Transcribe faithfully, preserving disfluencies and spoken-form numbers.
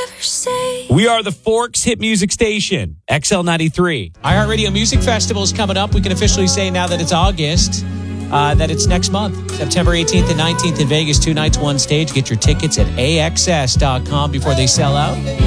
ever say. We are the Forks Hit Music Station, X L ninety-three. iHeartRadio Music Festival is coming up. We can officially say now that it's August, uh, that it's next month, September eighteenth and nineteenth in Vegas. Two nights, one stage. Get your tickets at A X S dot com before they sell out.